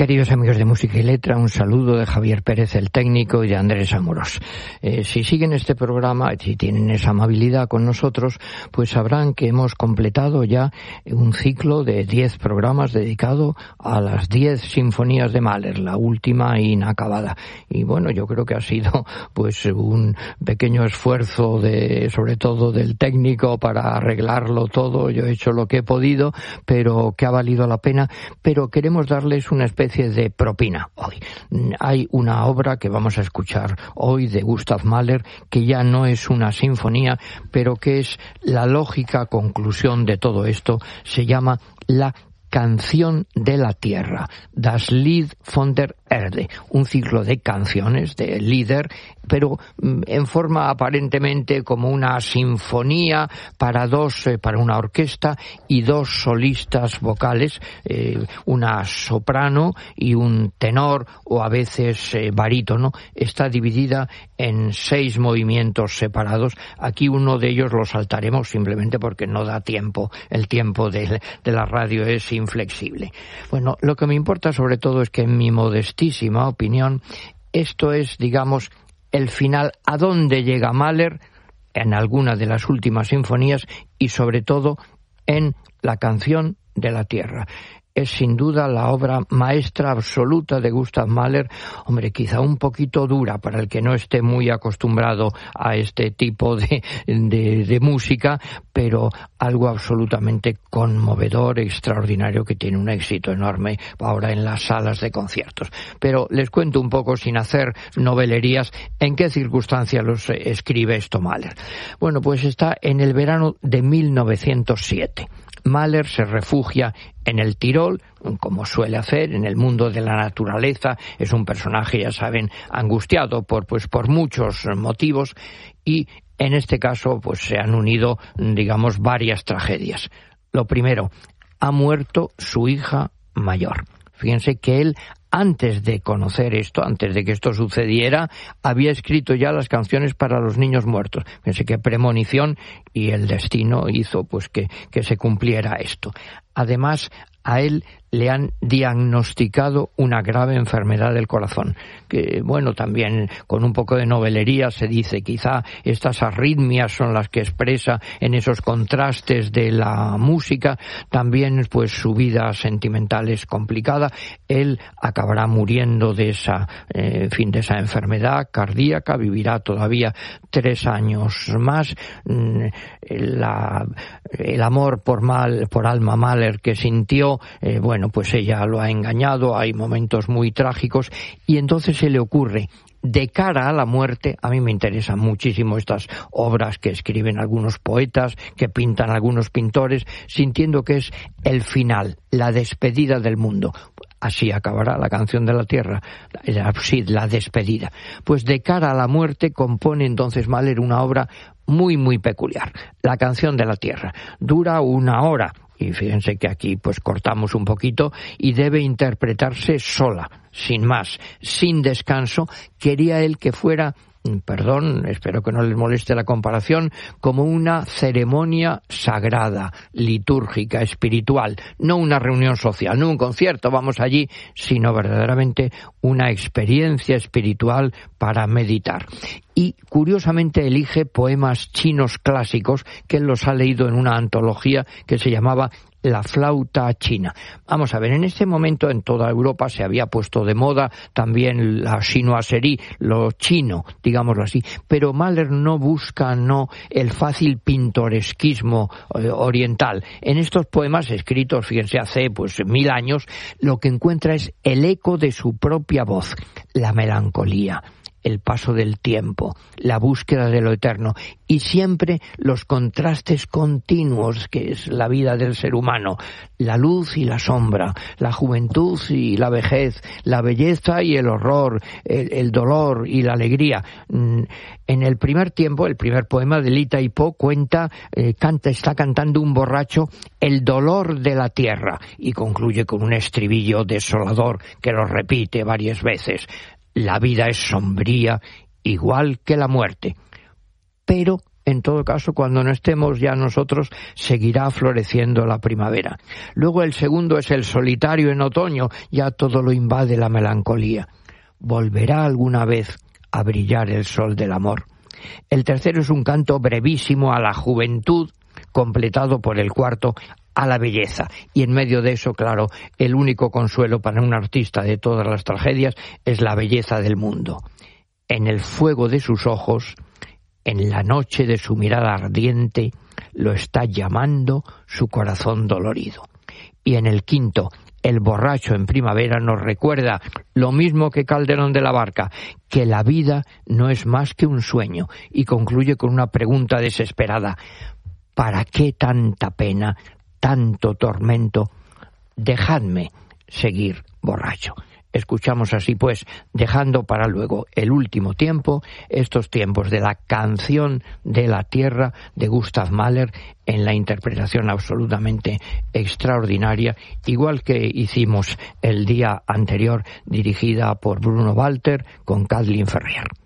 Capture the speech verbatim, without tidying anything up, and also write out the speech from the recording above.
Queridos amigos de Música y Letra, un saludo de Javier Pérez, el técnico, y de Andrés Amorós. Eh, si siguen este programa, si tienen esa amabilidad con nosotros, pues sabrán que hemos completado ya un ciclo de diez programas dedicado a las diez sinfonías de Mahler, la última inacabada. Y bueno, yo creo que ha sido pues un pequeño esfuerzo de, sobre todo del técnico, para arreglarlo todo. Yo he hecho lo que he podido, pero que ha valido la pena. Pero queremos darles una especie de propina hoy. Hay una obra que vamos a escuchar hoy de Gustav Mahler, que ya no es una sinfonía, pero que es la lógica conclusión de todo esto. Se llama La Canción de la Tierra, Das Lied von der Erde, un ciclo de canciones, de Lieder, pero en forma aparentemente como una sinfonía para dos, eh, para una orquesta y dos solistas vocales, eh, una soprano y un tenor, o a veces eh, barítono. Está dividida en seis movimientos separados. Aquí uno de ellos lo saltaremos simplemente porque no da tiempo, el tiempo de, de la radio es inflexible. Bueno, lo que me importa sobre todo es que, en mi modestísima opinión, esto es, digamos, el final, a dónde llega Mahler en alguna de las últimas sinfonías y sobre todo en La Canción de la Tierra. Es sin duda la obra maestra absoluta de Gustav Mahler, hombre, quizá un poquito dura para el que no esté muy acostumbrado a este tipo de, de, de música, pero algo absolutamente conmovedor, extraordinario, que tiene un éxito enorme ahora en las salas de conciertos. Pero les cuento un poco, sin hacer novelerías, en qué circunstancias los escribe esto Mahler. Bueno, pues está en el verano de mil novecientos siete. Mahler se refugia en el Tirol, como suele hacer, en el mundo de la naturaleza. Es un personaje, ya saben, angustiado por, pues, por muchos motivos, y en este caso pues se han unido, digamos, varias tragedias. Lo primero, ha muerto su hija mayor. Fíjense que él, antes de conocer esto, antes de que esto sucediera, había escrito ya las canciones para los niños muertos. Fíjense qué premonición, y el destino hizo pues que, que se cumpliera esto. Además, a él le han diagnosticado una grave enfermedad del corazón, que, bueno, también con un poco de novelería se dice, quizá estas arritmias son las que expresa en esos contrastes de la música. También, pues, su vida sentimental es complicada. Él acabará muriendo de esa, eh, en fin, de esa enfermedad cardíaca, vivirá todavía tres años más. La, el amor por Mal, por Alma Mahler que sintió, eh, bueno, pues ella lo ha engañado, hay momentos muy trágicos, y entonces se le ocurre, de cara a la muerte. A mí me interesan muchísimo estas obras que escriben algunos poetas, que pintan algunos pintores, sintiendo que es el final, la despedida del mundo. Así acabará La Canción de la Tierra, sí, la despedida. Pues de cara a la muerte compone entonces Mahler una obra muy, muy peculiar, La Canción de la Tierra. Dura una hora. Y fíjense que aquí pues cortamos un poquito, y debe interpretarse sola, sin más, sin descanso. Quería él que fuera, perdón, espero que no les moleste la comparación, como una ceremonia sagrada, litúrgica, espiritual, no una reunión social, no un concierto, vamos allí, sino verdaderamente una experiencia espiritual para meditar. Y curiosamente elige poemas chinos clásicos que él los ha leído en una antología que se llamaba La Flauta China. Vamos a ver, en este momento en toda Europa se había puesto de moda también la chinoiserie, lo chino, digámoslo así, pero Mahler no busca no el fácil pintoresquismo eh, oriental. En estos poemas escritos, fíjense, hace pues mil años, lo que encuentra es el eco de su propia voz, la melancolía, el paso del tiempo, la búsqueda de lo eterno, y siempre los contrastes continuos que es la vida del ser humano, la luz y la sombra, la juventud y la vejez, la belleza y el horror, el, el dolor y la alegría. En el primer tiempo, el primer poema de Li Tai-po cuenta, eh, canta, está cantando un borracho el dolor de la tierra, y concluye con un estribillo desolador que lo repite varias veces. La vida es sombría, igual que la muerte. Pero En todo caso, cuando no estemos ya nosotros, seguirá floreciendo la primavera. Luego el segundo es el solitario en otoño, ya todo lo invade la melancolía. Volverá alguna vez a brillar el sol del amor. El tercero es un canto brevísimo a la juventud, completado por el cuarto a la belleza. Y en medio de eso, claro, el único consuelo para un artista de todas las tragedias es la belleza del mundo. En el fuego de sus ojos, en la noche de su mirada ardiente, lo está llamando su corazón dolorido. Y en el quinto, el borracho en primavera nos recuerda, lo mismo que Calderón de la Barca, que la vida no es más que un sueño, y concluye con una pregunta desesperada: ¿para qué tanta pena, tanto tormento? Dejadme seguir borracho. Escuchamos así pues, dejando para luego el último tiempo, estos tiempos de la canción de la tierra de Gustav Mahler, en la interpretación absolutamente extraordinaria, igual que hicimos el día anterior, dirigida por Bruno Walter con Kathleen Ferrier.